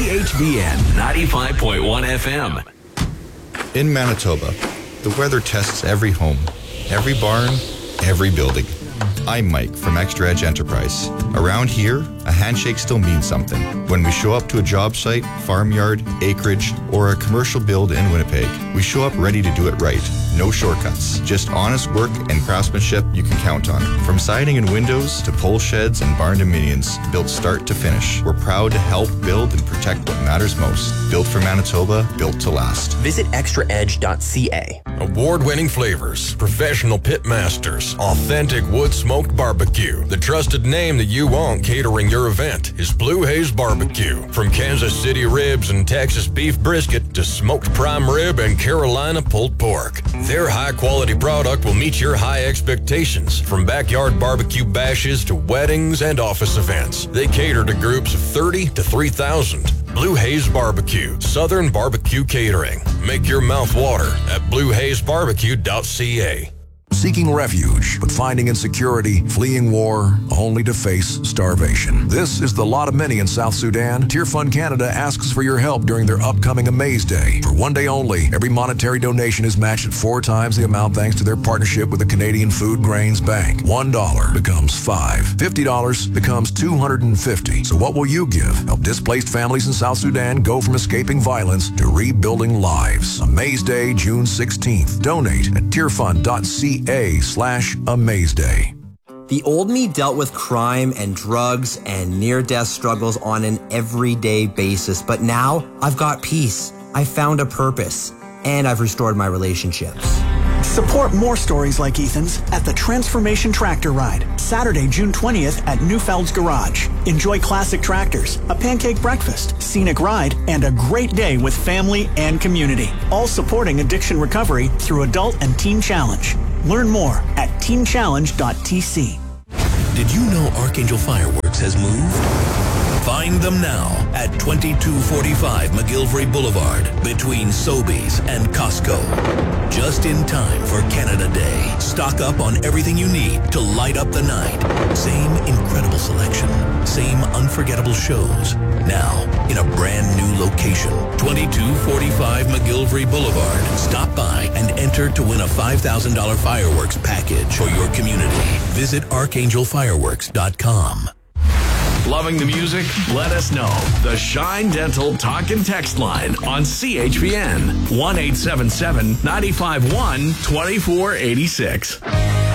CHVN 95.1 FM. In Manitoba, the weather tests every home, every barn, every building. I'm Mike from Extra Edge Enterprise. Around here, a handshake still means something. When we show up to a job site, farmyard, acreage, or a commercial build in Winnipeg, we show up ready to do it right. No shortcuts, just honest work and craftsmanship you can count on. From siding and windows to pole sheds and barn dominions, built start to finish. We're proud to help build and protect what matters most. Built for Manitoba, built to last. Visit extraedge.ca. Award-winning flavors, professional pit masters, authentic wood-smoked barbecue. The trusted name that you want catering your event is Blue Haze Barbecue. From Kansas City ribs and Texas beef brisket to smoked prime rib and Carolina pulled pork. Their high-quality product will meet your high expectations. From backyard barbecue bashes to weddings and office events, they cater to groups of 30 to 3,000. Blue Haze Barbecue, Southern Barbecue Catering. Make your mouth water at bluehazebarbecue.ca. Seeking refuge, but finding insecurity, fleeing war, only to face starvation. This is the lot of many in South Sudan. Tier Fund Canada asks for your help during their upcoming Amaze Day. For one day only, every monetary donation is matched at 4 times the amount thanks to their partnership with the Canadian Food Grains Bank. $1 becomes $5. $50 becomes $250. So what will you give? Help displaced families in South Sudan go from escaping violence to rebuilding lives. Amaze Day, June 16th. Donate at tierfund.ca/Amaze Day. The old me dealt with crime and drugs and near-death struggles on an everyday basis, but now I've got peace. I found a purpose, and I've restored my relationships. Support more stories like Ethan's at the Transformation Tractor Ride, Saturday, June 20th at Newfeld's Garage. Enjoy classic tractors, a pancake breakfast, scenic ride, and a great day with family and community. All supporting addiction recovery through Adult and Teen Challenge. Learn more at teenchallenge.tc. Did you know Archangel Fireworks has moved? Find them now at 2245 McGillivray Boulevard between Sobeys and Costco. Just in time for Canada Day. Stock up on everything you need to light up the night. Same incredible selection. Same unforgettable shows. Now in a brand new location. 2245 McGillivray Boulevard. Stop by and enter to win a $5,000 fireworks package for your community. Visit archangelfireworks.com. Loving the music? Let us know. The Shine Dental Talk and Text line on CHVN 1-877-951-2486.